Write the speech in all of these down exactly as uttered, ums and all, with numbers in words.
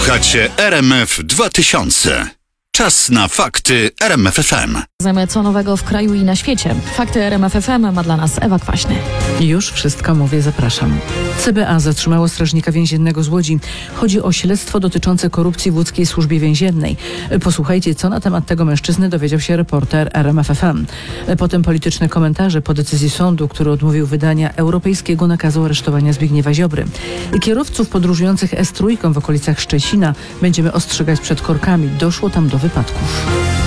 Słuchacie R M F dwa tysiące. Czas na fakty R M F F M. Co nowego w kraju i na świecie? Fakty R M F F M ma dla nas Ewa Kwaśny. Już wszystko mówię, zapraszam. C B A zatrzymało strażnika więziennego z Łodzi. Chodzi o śledztwo dotyczące korupcji w łódzkiej służbie więziennej. Posłuchajcie, co na temat tego mężczyzny dowiedział się reporter R M F F M. Potem polityczne komentarze po decyzji sądu, który odmówił wydania europejskiego nakazu aresztowania Zbigniewa Ziobry. Kierowców podróżujących S trzy w okolicach Szczecina będziemy ostrzegać przed korkami. Doszło tam do wypadków.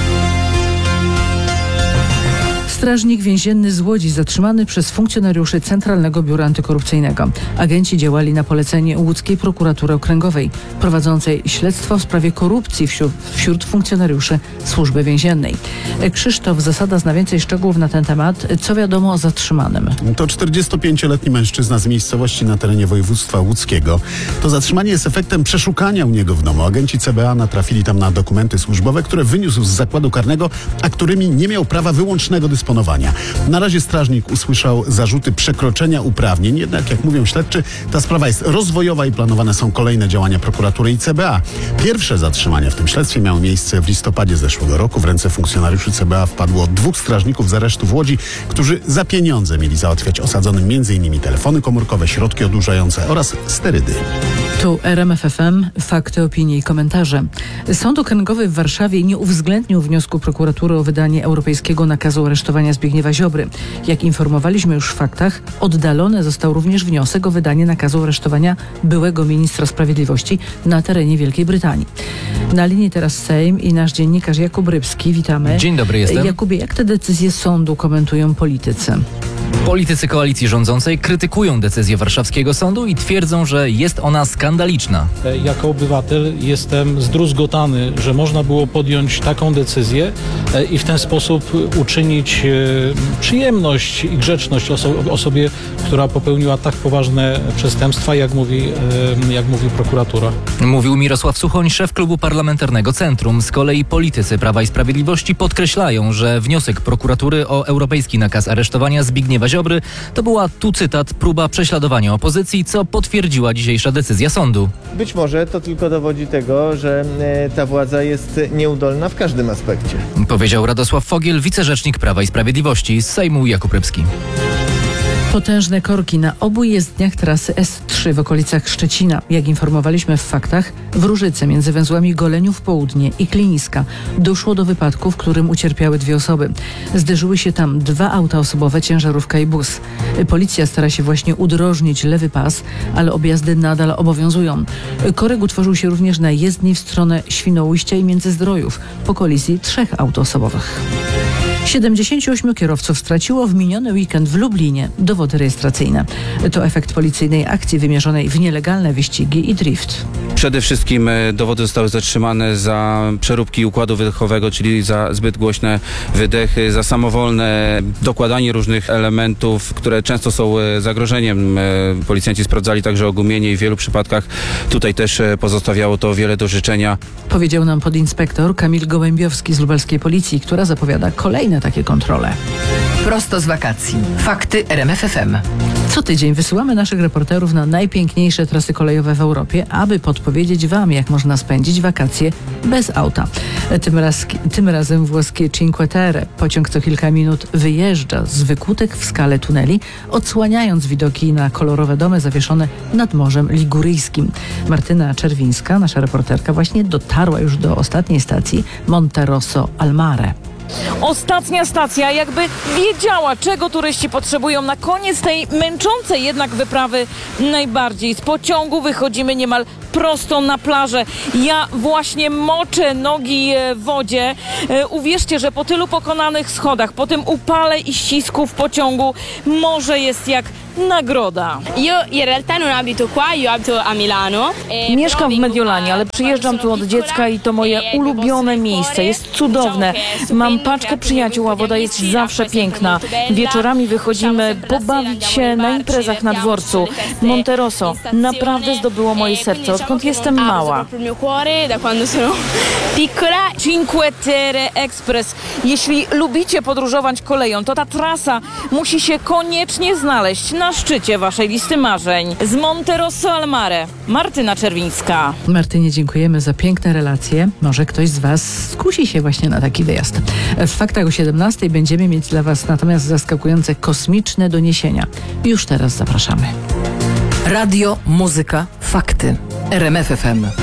Strażnik więzienny z Łodzi zatrzymany przez funkcjonariuszy Centralnego Biura Antykorupcyjnego. Agenci działali na polecenie łódzkiej prokuratury okręgowej, prowadzącej śledztwo w sprawie korupcji wśród, wśród funkcjonariuszy służby więziennej. Krzysztof Zasada zna więcej szczegółów na ten temat. Co wiadomo o zatrzymanym? To czterdziestopięcioletni mężczyzna z miejscowości na terenie województwa łódzkiego. To zatrzymanie jest efektem przeszukania u niego w domu. Agenci C B A natrafili tam na dokumenty służbowe, które wyniósł z zakładu karnego, a którymi nie miał prawa wyłącznego dysponowania. Na razie strażnik usłyszał zarzuty przekroczenia uprawnień, jednak jak mówią śledczy, ta sprawa jest rozwojowa i planowane są kolejne działania prokuratury i C B A. Pierwsze zatrzymania w tym śledztwie miały miejsce w listopadzie zeszłego roku. W ręce funkcjonariuszy C B A wpadło dwóch strażników z aresztu w Łodzi, którzy za pieniądze mieli załatwiać osadzonym między innymi telefony komórkowe, środki odurzające oraz sterydy. Tu R M F F M, fakty, opinie i komentarze. Sąd okręgowy w Warszawie nie uwzględnił wniosku prokuratury o wydanie europejskiego nakazu aresztowania Zbigniewa Ziobry. Jak informowaliśmy już w faktach, oddalony został również wniosek o wydanie nakazu aresztowania byłego ministra sprawiedliwości na terenie Wielkiej Brytanii. Na linii teraz Sejm i nasz dziennikarz Jakub Rybski. Witamy. Dzień dobry, jestem. Jakubie, jak te decyzje sądu komentują politycy? Politycy koalicji rządzącej krytykują decyzję warszawskiego sądu i twierdzą, że jest ona skandaliczna. Jako obywatel jestem zdruzgotany, że można było podjąć taką decyzję i w ten sposób uczynić przyjemność i grzeczność oso- osobie, która popełniła tak poważne przestępstwa, jak mówi, jak mówi prokuratura. Mówił Mirosław Suchoń, szef klubu parlamentarnego Centrum. Z kolei politycy Prawa i Sprawiedliwości podkreślają, że wniosek prokuratury o europejski nakaz aresztowania Zbigniewa Ziobry to była, tu cytat, próba prześladowania opozycji, co potwierdziła dzisiejsza decyzja sądu. Być może to tylko dowodzi tego, że ta władza jest nieudolna w każdym aspekcie. Powiedział Radosław Fogiel, wicerzecznik Prawa i Sprawiedliwości. Z Sejmu Jakub Rybski. Potężne korki na obu jezdniach trasy S trzy w okolicach Szczecina. Jak informowaliśmy w faktach, w Różyce między węzłami Goleniów Południe i Kliniska doszło do wypadku, w którym ucierpiały dwie osoby. Zderzyły się tam dwa auta osobowe, ciężarówka i bus. Policja stara się właśnie udrożnić lewy pas, ale objazdy nadal obowiązują. Korek utworzył się również na jezdni w stronę Świnoujścia i Międzyzdrojów po kolizji trzech aut osobowych. siedemdziesięciu ośmiu kierowców straciło w miniony weekend w Lublinie dowody rejestracyjne. To efekt policyjnej akcji wymierzonej w nielegalne wyścigi i drift. Przede wszystkim dowody zostały zatrzymane za przeróbki układu wydechowego, czyli za zbyt głośne wydechy, za samowolne dokładanie różnych elementów, które często są zagrożeniem. Policjanci sprawdzali także ogumienie i w wielu przypadkach tutaj też pozostawiało to wiele do życzenia. Powiedział nam podinspektor Kamil Gołębiowski z lubelskiej policji, która zapowiada kolejne takie kontrole. Prosto z wakacji. Fakty R M F F M. Co tydzień wysyłamy naszych reporterów na najpiękniejsze trasy kolejowe w Europie, aby podpowiedzieć Wam, jak można spędzić wakacje bez auta. Tym, raz, tym razem włoskie Cinque Terre. Pociąg co kilka minut wyjeżdża z wykłutek w skale tuneli, odsłaniając widoki na kolorowe domy zawieszone nad Morzem Liguryjskim. Martyna Czerwińska, nasza reporterka, właśnie dotarła już do ostatniej stacji Monterosso al Mare. Ostatnia stacja, jakby wiedziała, czego turyści potrzebują na koniec tej męczącej jednak wyprawy najbardziej. Z pociągu wychodzimy niemal prosto na plażę. Ja właśnie moczę nogi w wodzie. Uwierzcie, że po tylu pokonanych schodach, po tym upale i ścisku w pociągu, morze jest jak nagroda. Mieszkam w Mediolanie, ale przyjeżdżam tu od dziecka i to moje ulubione miejsce. Jest cudowne. Mam paczkę przyjaciół, a woda jest zawsze piękna. Wieczorami wychodzimy pobawić się na imprezach na dworcu. Monterosso naprawdę zdobyło moje serce. Od odkąd jestem mała. Cinque Terre Express. Jeśli lubicie podróżować koleją, to ta trasa musi się koniecznie znaleźć na szczycie waszej listy marzeń. Z Monterosso al Mare, Martyna Czerwińska. Martynie, dziękujemy za piękne relacje. Może ktoś z Was skusi się właśnie na taki wyjazd. W Faktach o siedemnastej będziemy mieć dla Was natomiast zaskakujące kosmiczne doniesienia. Już teraz zapraszamy. Radio, muzyka, fakty. R M F F M.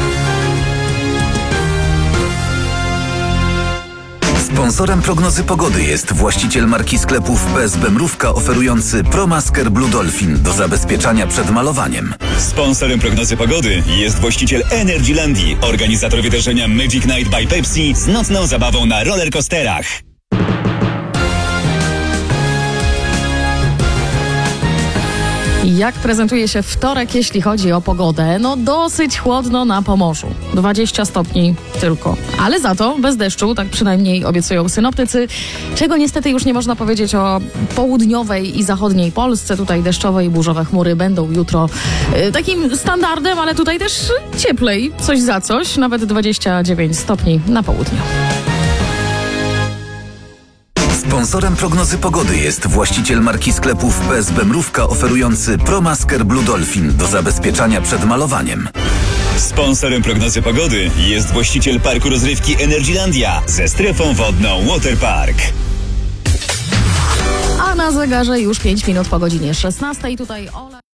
Sponsorem prognozy pogody jest właściciel marki sklepów P S B Mrówka oferujący ProMasker Blue Dolphin do zabezpieczania przed malowaniem. Sponsorem prognozy pogody jest właściciel Energylandii, organizator wydarzenia Magic Night by Pepsi z nocną zabawą na rollercoasterach. Jak prezentuje się wtorek, jeśli chodzi o pogodę? No dosyć chłodno na Pomorzu. dwadzieścia stopni tylko. Ale za to bez deszczu, tak przynajmniej obiecują synoptycy, czego niestety już nie można powiedzieć o południowej i zachodniej Polsce. Tutaj deszczowe i burzowe chmury będą jutro y, takim standardem, ale tutaj też cieplej, coś za coś, nawet dwadzieścia dziewięć stopni na południu. Sponsorem prognozy pogody jest właściciel marki sklepów P S B Mrówka oferujący ProMasker Blue Dolphin do zabezpieczania przed malowaniem. Sponsorem prognozy pogody jest właściciel parku rozrywki Energylandia ze strefą wodną Waterpark. A na zegarze już pięć minut po godzinie szesnastej. Tutaj Ola.